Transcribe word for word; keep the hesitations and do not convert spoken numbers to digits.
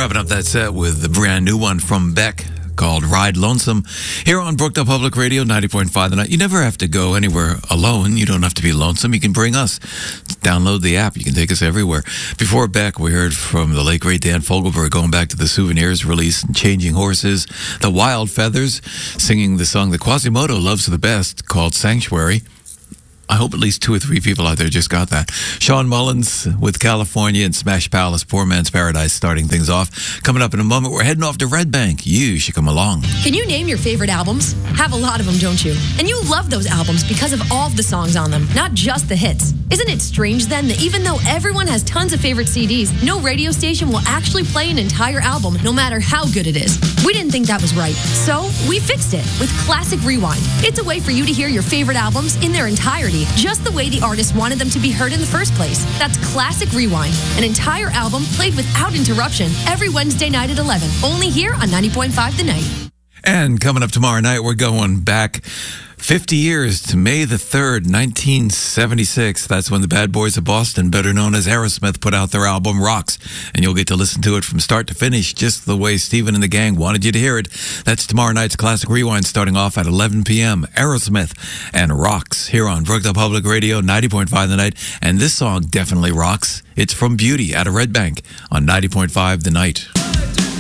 Wrapping up that set with the brand new one from Beck called Ride Lonesome here on Brookdale Public Radio ninety point five The Night. You never have to go anywhere alone. You don't have to be lonesome. You can bring us. Download the app. You can take us everywhere. Before Beck, we heard from the late great Dan Fogelberg going back to the Souvenirs release, Changing Horses, the Wild Feathers, singing the song that Quasimodo loves the best called Sanctuary. I hope at least two or three people out there just got that. Sean Mullins with California and Smash Palace, Poor Man's Paradise, starting things off. Coming up in a moment, we're heading off to Red Bank. You should come along. Can you name your favorite albums? Have a lot of them, don't you? And you love those albums because of all of the songs on them, not just the hits. Isn't it strange then that even though everyone has tons of favorite C Ds, no radio station will actually play an entire album no matter how good it is? We didn't think that was right, so we fixed it with Classic Rewind. It's a way for you to hear your favorite albums in their entirety, just the way the artist wanted them to be heard in the first place. That's Classic Rewind, an entire album played without interruption every Wednesday night at eleven, only here on ninety point five The Night. And coming up tomorrow night, we're going back fifty years to May the third, nineteen seventy-six. That's when the Bad Boys of Boston, better known as Aerosmith, put out their album Rocks. And you'll get to listen to it from start to finish, just the way Steven and the gang wanted you to hear it. That's tomorrow night's Classic Rewind, starting off at eleven p.m. Aerosmith and Rocks here on Brookdale Public Radio, ninety point five The Night. And this song definitely rocks. It's from Beauty out of Red Bank on ninety point five The Night.